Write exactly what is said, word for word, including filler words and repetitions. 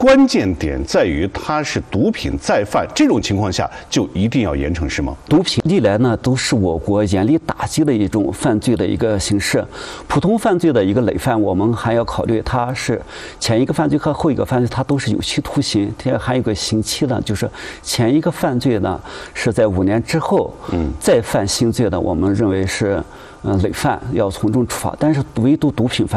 关键点在于他是毒品再犯，这种情况下就一定要严惩是吗？ 毒品历来呢都是我国严厉打击的一种犯罪的一个形式。普通犯罪的一个累犯，我们还要考虑它是前一个犯罪和后一个犯罪，它都是有期徒刑，它还有一个刑期呢，就是前一个犯罪呢是在五年之后，嗯，再犯新罪的，我们认为是嗯累犯要从重处罚，但是唯独毒品犯。